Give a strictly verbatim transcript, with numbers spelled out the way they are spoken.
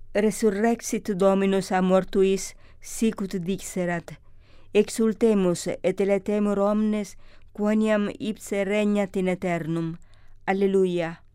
resurrexit Dominus a mortuis, sicut dixerat, exultemus et eletemur omnes, quoniam ipse regnat in aeternum. Alleluia.